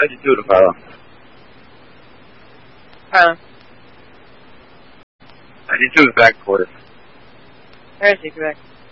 92 to Philo. Harlan. 92 is back quarter. Where is he, Quebec?